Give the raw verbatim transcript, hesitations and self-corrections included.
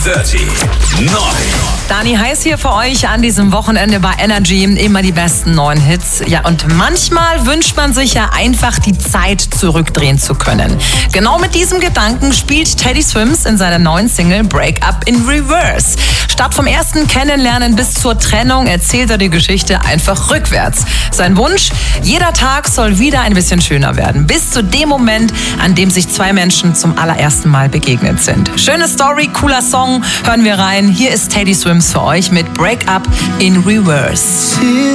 dreißig neu. Dani Heiß hier für euch an diesem Wochenende bei Energy. Immer die besten neuen Hits. Ja, und manchmal wünscht man sich ja einfach, die Zeit zurückdrehen zu können. Genau mit diesem Gedanken spielt Teddy Swims in seiner neuen Single Break Up in Reverse. Statt vom ersten Kennenlernen bis zur Trennung erzählt er die Geschichte einfach rückwärts. Sein Wunsch? Jeder Tag soll wieder ein bisschen schöner werden. Bis zu dem Moment, an dem sich zwei Menschen zum allerersten Mal begegnet sind. Schöne Story, cooler Song. Hören wir rein. Hier ist Teddy Swims für euch mit Break Up in Reverse.